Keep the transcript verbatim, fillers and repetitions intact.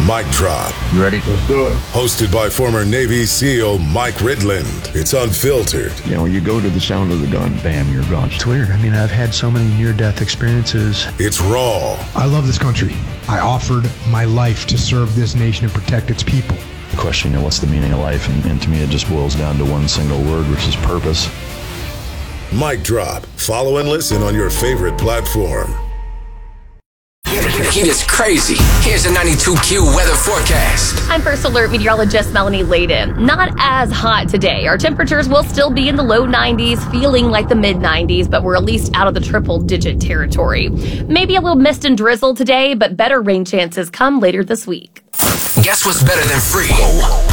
Mic Drop. You ready? Let's do it. Hosted by former Navy SEAL Mike Ridland. It's unfiltered. You know, you go to the sound of the gun, bam, you're gone. It's weird. I mean, I've had so many near-death experiences. It's raw. I love this country. I offered my life to serve this nation and protect its people. The question, you know, what's the meaning of life? And, and to me, it just boils down to one single word, which is purpose. Mic Drop. Follow and listen on your favorite platform. Heat is crazy. Here's a ninety-two Q weather forecast. I'm First Alert meteorologist Melanie Layden. Not as hot today. Our temperatures will still be in the low nineties, feeling like the mid nineties, but we're at least out of the triple digit territory. Maybe a little mist and drizzle today, but better rain chances come later this week. Guess what's better than free?